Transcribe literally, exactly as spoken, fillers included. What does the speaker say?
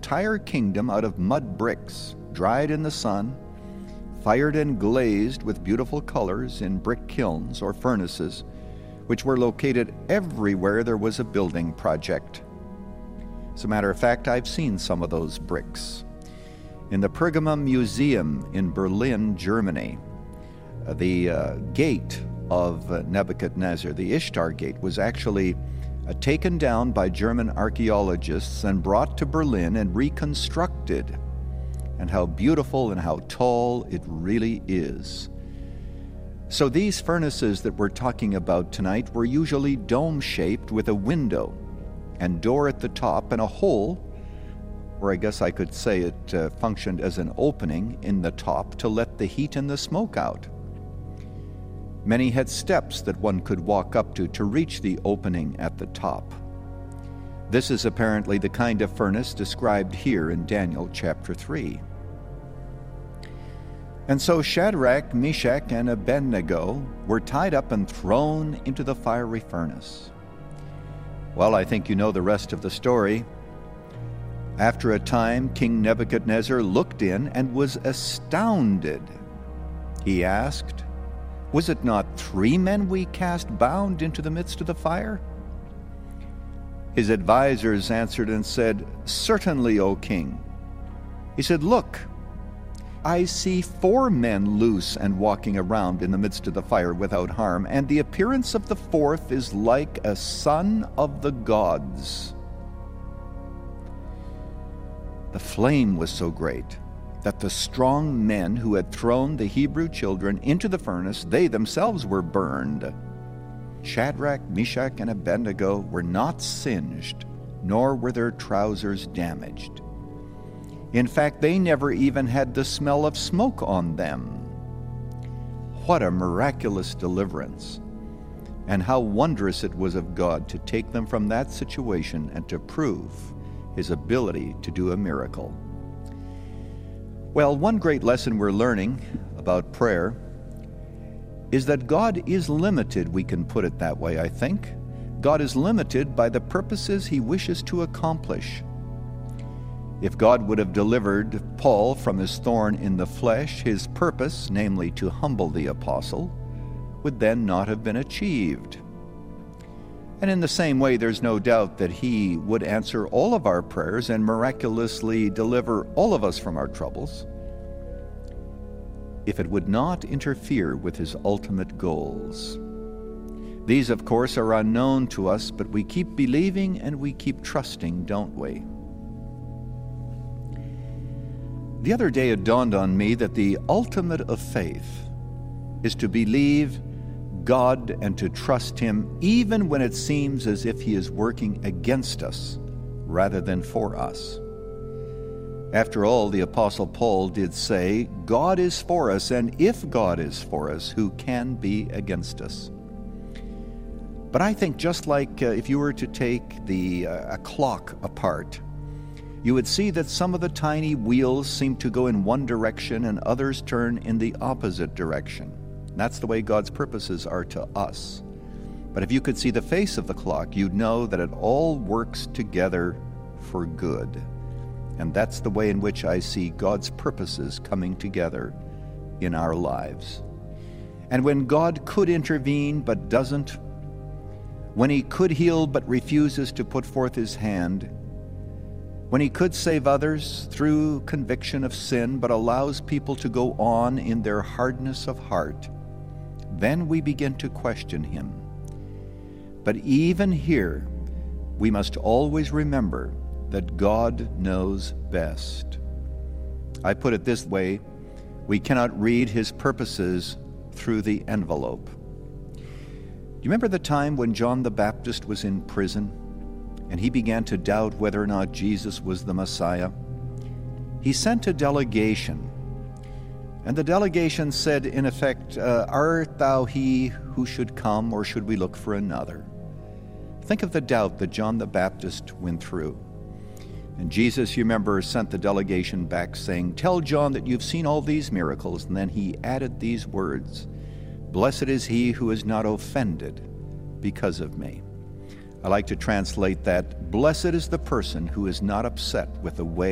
entire kingdom out of mud bricks, dried in the sun, fired and glazed with beautiful colors in brick kilns or furnaces, which were located everywhere there was a building project. As a matter of fact, I've seen some of those bricks. In the Pergamum Museum in Berlin, Germany, the uh, gate of uh, Nebuchadnezzar, the Ishtar Gate, was actually uh, taken down by German archaeologists and brought to Berlin and reconstructed. And how beautiful and how tall it really is. So these furnaces that we're talking about tonight were usually dome-shaped with a window and door at the top and a hole, or I guess I could say it uh, functioned as an opening in the top to let the heat and the smoke out. Many had steps that one could walk up to to reach the opening at the top. This is apparently the kind of furnace described here in Daniel chapter three. And so Shadrach, Meshach, and Abednego were tied up and thrown into the fiery furnace. Well, I think you know the rest of the story. After a time, King Nebuchadnezzar looked in and was astounded. He asked, "Was it not three men we cast bound into the midst of the fire?" His advisors answered and said, "Certainly, O king." He said, "Look, I see four men loose and walking around in the midst of the fire without harm, and the appearance of the fourth is like a son of the gods." The flame was so great that the strong men who had thrown the Hebrew children into the furnace, they themselves were burned. Shadrach, Meshach, and Abednego were not singed, nor were their trousers damaged. In fact, they never even had the smell of smoke on them. What a miraculous deliverance! And how wondrous it was of God to take them from that situation and to prove His ability to do a miracle. Well, one great lesson we're learning about prayer is that God is limited, we can put it that way, I think. God is limited by the purposes He wishes to accomplish. If God would have delivered Paul from his thorn in the flesh, his purpose, namely to humble the apostle, would then not have been achieved. And in the same way, there's no doubt that He would answer all of our prayers and miraculously deliver all of us from our troubles if it would not interfere with His ultimate goals. These, of course, are unknown to us, but we keep believing and we keep trusting, don't we? The other day it dawned on me that the ultimate of faith is to believe God and to trust Him even when it seems as if He is working against us rather than for us. After all, the Apostle Paul did say, "God is for us, and if God is for us, who can be against us?" But I think just like uh, if you were to take the uh, a clock apart, you would see that some of the tiny wheels seem to go in one direction and others turn in the opposite direction. That's the way God's purposes are to us. But if you could see the face of the clock, you'd know that it all works together for good. And that's the way in which I see God's purposes coming together in our lives. And when God could intervene but doesn't, when He could heal but refuses to put forth His hand, when He could save others through conviction of sin but allows people to go on in their hardness of heart, then we begin to question Him. But even here, we must always remember that God knows best. I put it this way: we cannot read His purposes through the envelope. Do you remember the time when John the Baptist was in prison and he began to doubt whether or not Jesus was the Messiah? He sent a delegation, and the delegation said, in effect, uh, "Art thou he who should come, or should we look for another?" Think of the doubt that John the Baptist went through. And Jesus, you remember, sent the delegation back saying, "Tell John that you've seen all these miracles." And then He added these words, "Blessed is he who is not offended because of me." I like to translate that, blessed is the person who is not upset with the way